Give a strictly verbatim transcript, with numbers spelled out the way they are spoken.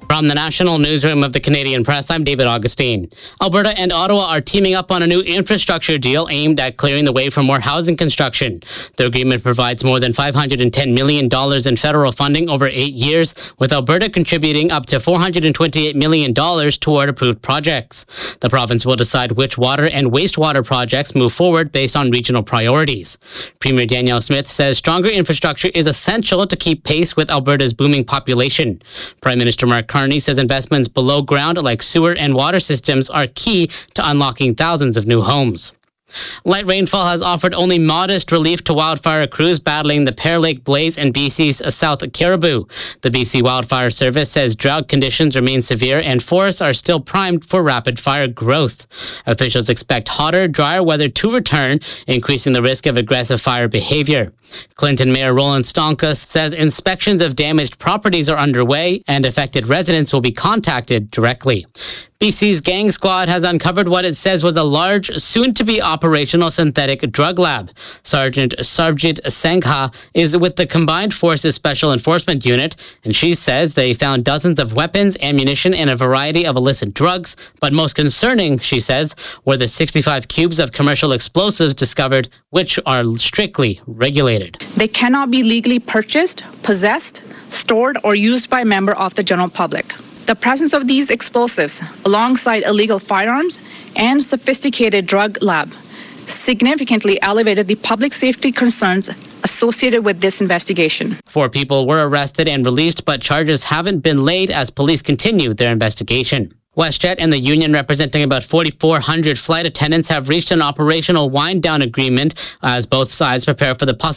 From the National Newsroom of the Canadian Press, I'm David Augustine. Alberta and Ottawa are teaming up on a new infrastructure deal aimed at clearing the way for more housing construction. The agreement provides more than five hundred ten million dollars in federal funding over eight years, with Alberta contributing up to four hundred twenty-eight million dollars toward approved projects. The province will decide which water and wastewater projects move forward based on regional priorities. Premier Danielle Smith says stronger infrastructure is essential to keep pace with Alberta's booming population. Prime Minister Mark Carney says investments below ground like sewer and water systems are key to unlocking thousands of new homes. Light rainfall has offered only modest relief to wildfire crews battling the Pear Lake blaze in B C's South Caribou. The B C Wildfire Service says drought conditions remain severe and forests are still primed for rapid fire growth. Officials expect hotter, drier weather to return, increasing the risk of aggressive fire behavior. Clinton Mayor Roland Stonka says inspections of damaged properties are underway and affected residents will be contacted directly. B C's Gang Squad has uncovered what it says was a large, soon-to-be operational synthetic drug lab. Sergeant Sarjit Sangha is with the Combined Forces Special Enforcement Unit, and she says they found dozens of weapons, ammunition, and a variety of illicit drugs. But most concerning, she says, were the sixty-five cubes of commercial explosives discovered, which are strictly regulated. They cannot be legally purchased, possessed, stored, or used by a member of the general public. The presence of these explosives, alongside illegal firearms and sophisticated drug lab, significantly elevated the public safety concerns associated with this investigation. Four people were arrested and released, but charges haven't been laid as police continue their investigation. WestJet and the union representing about forty-four hundred flight attendants have reached an operational wind-down agreement as both sides prepare for the possibility